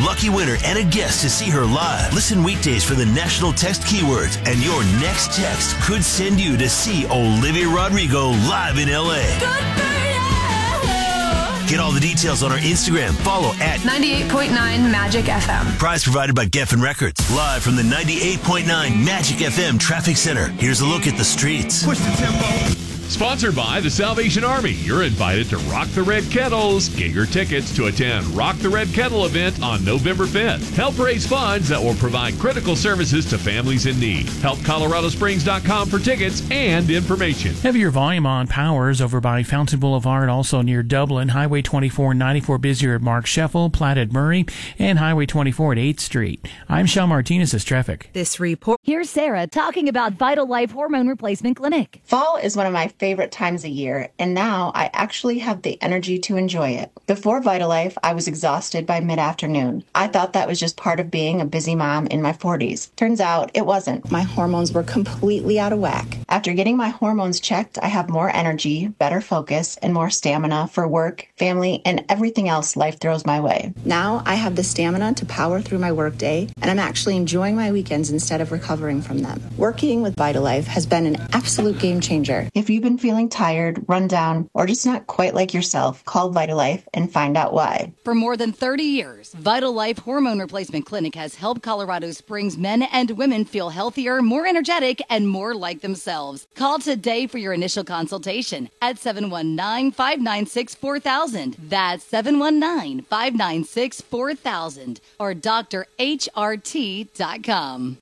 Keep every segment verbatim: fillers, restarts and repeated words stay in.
lucky winner and a guest to see her live. Listen weekdays for the national text keywords, and your next text could send you to see Olivia Rodrigo live in L A. Good for you. Get all the details on our Instagram. Follow at ninety-eight point nine Magic F M. Prize provided by Geffen Records. Live from the ninety-eight point nine Magic F M Traffic Center. Here's a look at the streets. Push the tempo. Sponsored by the Salvation Army. You're invited to Rock the Red Kettles. Get your tickets to attend Rock the Red Kettle event on November fifth. Help raise funds that will provide critical services to families in need. Help Colorado Springs dot com for tickets and information. Heavier volume on Powers over by Fountain Boulevard, also near Dublin. Highway twenty-four ninety-four busier at Mark Sheffel, Platt at Murray, and Highway twenty-four at eighth Street. I'm Sean Martinez as traffic. This report. Here's Sarah talking about Vital Life Hormone Replacement Clinic. Fall is one of my favorite times a year, and now I actually have the energy to enjoy it. Before Vitalife, I was exhausted by mid-afternoon. I thought that was just part of being a busy mom in my forties. Turns out it wasn't. My hormones were completely out of whack. After getting my hormones checked, I have more energy, better focus, and more stamina for work, family, and everything else life throws my way. Now I have the stamina to power through my workday, and I'm actually enjoying my weekends instead of recovering from them. Working with Vitalife has been an absolute game changer. If you've been feeling tired, run down, or just not quite like yourself, call Vitalife and find out why. For more than thirty years, Vital Life Hormone Replacement Clinic has helped Colorado Springs men and women feel healthier, more energetic, and more like themselves. Call today for your initial consultation at seven one nine, five nine six, four thousand. That's seven one nine, five nine six, four thousand or D R H R T dot com.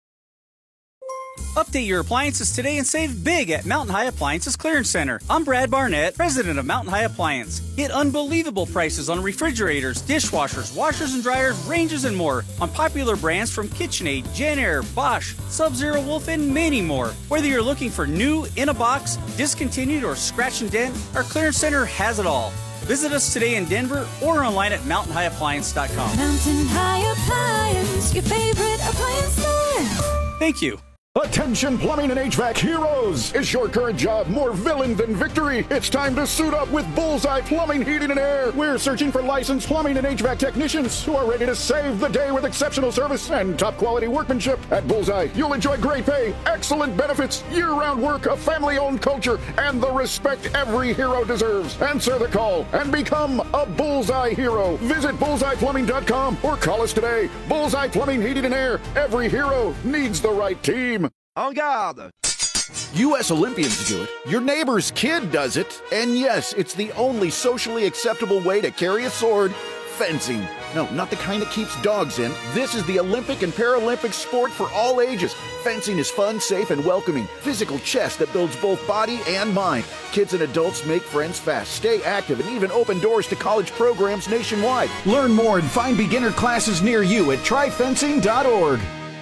Update your appliances today and save big at Mountain High Appliances Clearance Center. I'm Brad Barnett, president of Mountain High Appliance. Get unbelievable prices on refrigerators, dishwashers, washers and dryers, ranges, and more on popular brands from KitchenAid, JennAir, Bosch, Sub-Zero Wolf, and many more. Whether you're looking for new, in a box, discontinued, or scratch and dent, our clearance center has it all. Visit us today in Denver or online at mountain high appliance dot com. Mountain High Appliance, your favorite appliance store. Thank you. Attention plumbing and H V A C heroes! Is your current job more villain than victory? It's time to suit up with Bullseye Plumbing, Heating, and Air. We're searching for licensed plumbing and H V A C technicians who are ready to save the day with exceptional service and top quality workmanship. At Bullseye, you'll enjoy great pay, excellent benefits, year-round work, a family-owned culture, and the respect every hero deserves. Answer the call and become a Bullseye hero. Visit bullseye plumbing dot com or call us today. Bullseye Plumbing, Heating, and Air. Every hero needs the right team. En garde! U S Olympians do it, your neighbor's kid does it, and yes, it's the only socially acceptable way to carry a sword, fencing. No, not the kind that keeps dogs in. This is the Olympic and Paralympic sport for all ages. Fencing is fun, safe, and welcoming. Physical chess that builds both body and mind. Kids and adults make friends fast, stay active, and even open doors to college programs nationwide. Learn more and find beginner classes near you at try fencing dot org.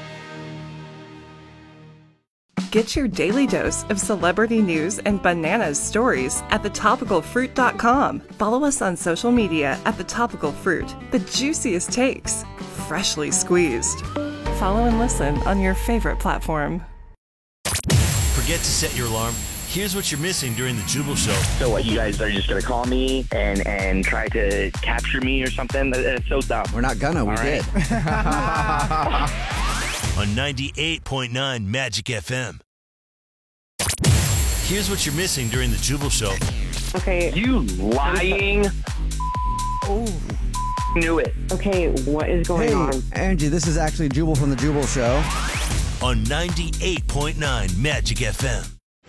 Get your daily dose of celebrity news and bananas stories at the topical fruit dot com. Follow us on social media at The Topical Fruit. The juiciest takes, freshly squeezed. Follow and listen on your favorite platform. Forget to set your alarm? Here's what you're missing during the Jubal Show. So what, you guys are just going to call me and, and try to capture me or something? That's so dumb. We're not gonna, we did. On ninety-eight point nine Magic F M. Here's what you're missing during the Jubal Show. Okay. You lying. Oh. Knew it. Okay, what is going hey, on? Angie, this is actually Jubal from the Jubal Show. On ninety-eight point nine Magic F M.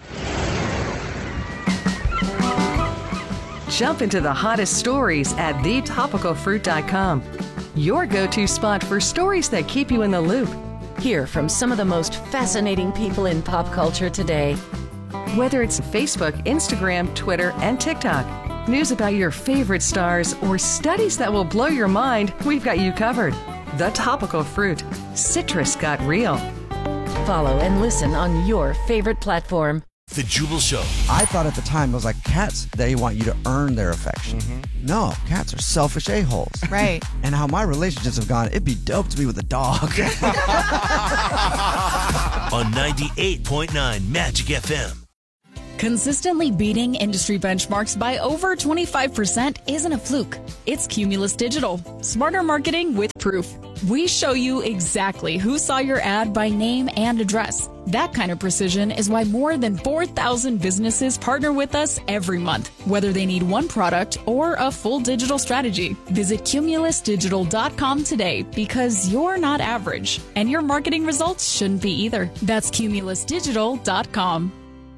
Jump into the hottest stories at the topical fruit dot com. Your go-to spot for stories that keep you in the loop. Hear from some of the most fascinating people in pop culture today. Whether it's Facebook, Instagram, Twitter, and TikTok, news about your favorite stars, or studies that will blow your mind, we've got you covered. The Topical Fruit. Citrus got real. Follow and listen on your favorite platform. The Jubal Show. I thought at the time, it was like cats, they want you to earn their affection. Mm-hmm. No, cats are selfish a-holes. Right. And how my relationships have gone, it'd be dope to be with a dog. On ninety-eight point nine Magic F M. Consistently beating industry benchmarks by over twenty-five percent isn't a fluke. It's Cumulus Digital. Smarter marketing with proof. We show you exactly who saw your ad by name and address. That kind of precision is why more than four thousand businesses partner with us every month, whether they need one product or a full digital strategy. Visit cumulus digital dot com today because you're not average, and your marketing results shouldn't be either. That's cumulus digital dot com.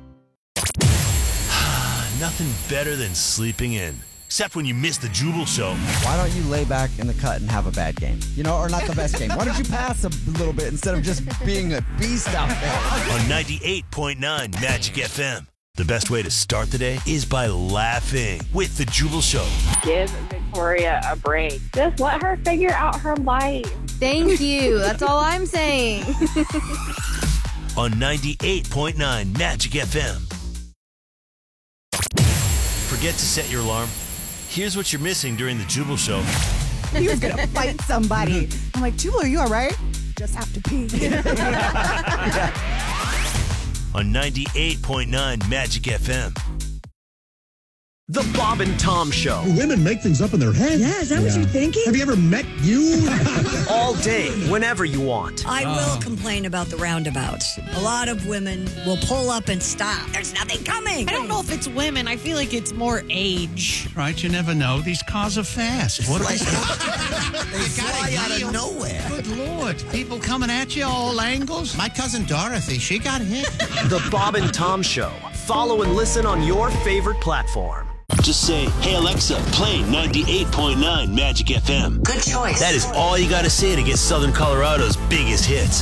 Nothing better than sleeping in. Except when you miss the Jubal Show. Why don't you lay back in the cut and have a bad game? You know, or not the best game. Why don't you pass a little bit instead of just being a beast out there? On ninety-eight point nine Magic F M. The best way to start the day is by laughing with the Jubal Show. Give Victoria a break. Just let her figure out her life. Thank you. That's all I'm saying. On ninety-eight point nine Magic F M. Forget to set your alarm? Here's what you're missing during the Jubal Show. He was going to fight somebody. I'm like, Jubal, are you all right? Just have to pee. On ninety-eight point nine Magic F M. The Bob and Tom Show. Women make things up in their head. Yeah, is that yeah. what you're thinking? Have you ever met you? All day, whenever you want. I will complain about the roundabouts. A lot of women will pull up and stop. There's nothing coming. I don't know if it's women. I feel like it's more age. Right, you never know. These cars are fast. What They fly out of nowhere. Good Lord. People coming at you all angles. My cousin Dorothy, she got hit. The Bob and Tom Show. Follow and listen on your favorite platform. Just say, hey Alexa, play ninety-eight point nine Magic F M. Good choice. That is all you got to say to get Southern Colorado's biggest hits.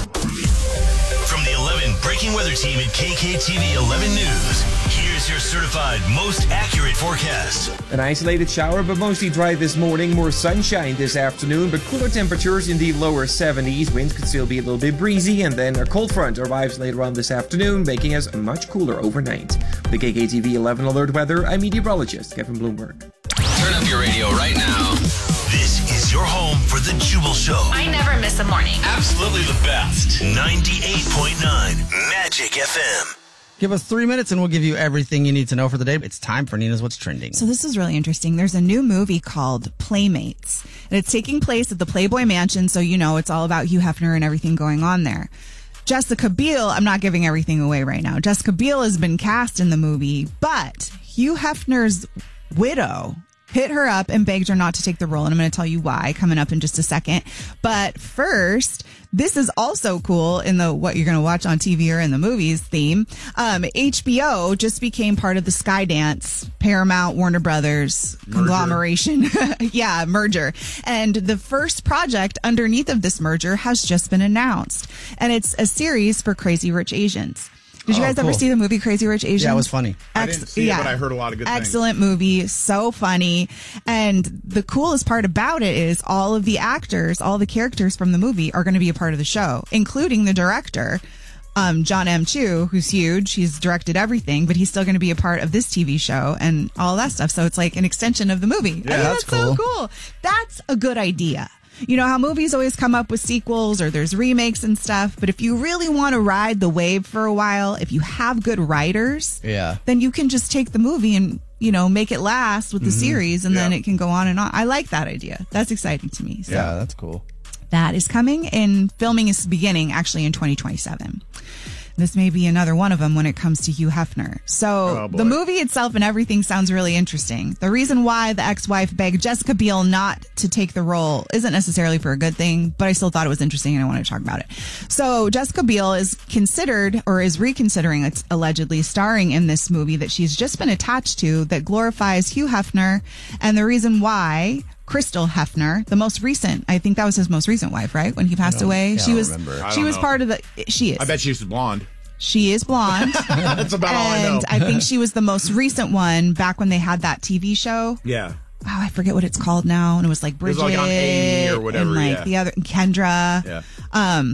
From the eleven Breaking Weather Team at K K T V eleven News, here's your certified most accurate forecast. An isolated shower, but mostly dry this morning. More sunshine this afternoon, but cooler temperatures in the lower seventies. Winds could still be a little bit breezy, and then a cold front arrives later on this afternoon, making us much cooler overnight. The K K T V eleven Alert Weather, I'm meteorologist Kevin Bloomberg. Turn up your radio right now. This is your home for the Jubal Show. I never miss a morning. Absolutely the best. ninety-eight point nine Magic F M. Give us three minutes and we'll give you everything you need to know for the day. It's time for Nina's What's Trending. So this is really interesting. There's a new movie called Playmates, and it's taking place at the Playboy Mansion, so you know it's all about Hugh Hefner and everything going on there. Jessica Biel, I'm not giving everything away right now. Jessica Biel has been cast in the movie, but Hugh Hefner's widow hit her up and begged her not to take the role, and I'm going to tell you why coming up in just a second. But first, this is also cool in the what you're going to watch on T V or in the movies theme. Um, H B O just became part of the Skydance Paramount Warner Brothers merger. conglomeration. yeah, merger. And the first project underneath of this merger has just been announced, and it's a series for Crazy Rich Asians. Did you guys oh, cool. ever see the movie Crazy Rich Asians? Yeah, it was funny. I didn't see yeah. it, but I heard a lot of good Excellent things. Excellent movie. So funny. And the coolest part about it is all of the actors, all the characters from the movie are going to be a part of the show, including the director, um, John M. Chu, who's huge. He's directed everything, but he's still going to be a part of this T V show and all that stuff. So it's like an extension of the movie. Yeah, I think that's, that's cool. so cool. That's a good idea. You know how movies always come up with sequels or there's remakes and stuff, but if you really want to ride the wave for a while, if you have good writers, yeah, then you can just take the movie and, you know, make it last with the mm-hmm. series, and yeah. then it can go on and on. I like that idea. That's exciting to me. So yeah, that's cool. That is coming, and filming is beginning actually in twenty twenty-seven. This may be another one of them when it comes to Hugh Hefner. So oh, the movie itself and everything sounds really interesting. The reason why the ex-wife begged Jessica Biel not to take the role isn't necessarily for a good thing, but I still thought it was interesting and I wanted to talk about it. So Jessica Biel is considered or is reconsidering it's allegedly starring in this movie that she's just been attached to that glorifies Hugh Hefner, and the reason why Crystal Hefner, the most recent, I think that was his most recent wife, right? When he passed away, she was she was know. part of the. She is. I bet she's blonde. She is blonde. That's about and all I know. I think she was the most recent one back when they had that T V show. Yeah. Oh, I forget what it's called now, and it was like Bridget it was like on A or whatever, and like yeah. the other Kendra. Yeah. Um,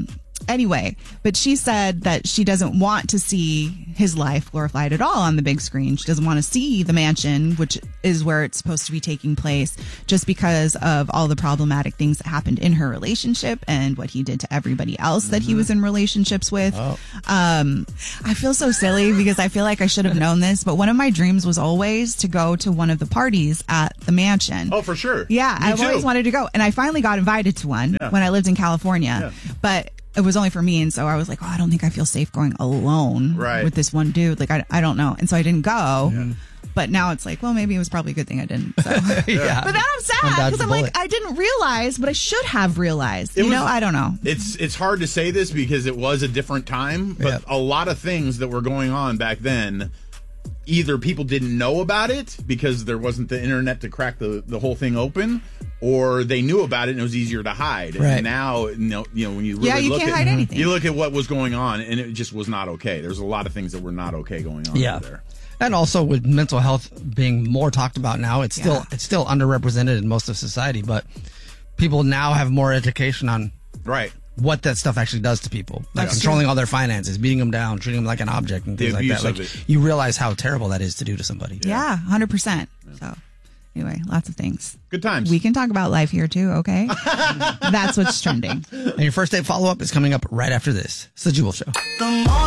anyway, but she said that she doesn't want to see his life glorified at all on the big screen. She doesn't want to see the mansion, which is where it's supposed to be taking place, just because of all the problematic things that happened in her relationship and what he did to everybody else mm-hmm. that he was in relationships with. Oh. Um, I feel so silly because I feel like I should have known this, but one of my dreams was always to go to one of the parties at the mansion. Oh, for sure. Yeah, Me I've too. always wanted to go. And I finally got invited to one yeah. when I lived in California. Yeah. But it was only for me. And so I was like, oh, I don't think I feel safe going alone right. with this one dude. Like, I, I don't know. And so I didn't go. Yeah. But now it's like, well, maybe it was probably a good thing I didn't. So. yeah. But then I'm sad because I'm like, I didn't realize, but I should have realized. It you was, know, I don't know. It's it's hard to say this because it was a different time, but yeah. a lot of things that were going on back then, either people didn't know about it because there wasn't the internet to crack the, the whole thing open, or they knew about it and it was easier to hide. Right. And now, you know, you know, when you really yeah, you look can't at hide anything. you look at what was going on, and it just was not okay. There's a lot of things that were not okay going on yeah. over there. And also with mental health being more talked about now, it's still Yeah. it's still underrepresented in most of society, but people now have more education on right what that stuff actually does to people, like That's controlling true. all their finances, beating them down, treating them like an object, and The things like abuse that. of Like it. you realize how terrible that is to do to somebody. Yeah, one hundred percent. So anyway, lots of things. Good times. We can talk about life here too, okay? That's what's trending. And your first date follow up is coming up right after this. It's the Jewel Show. The more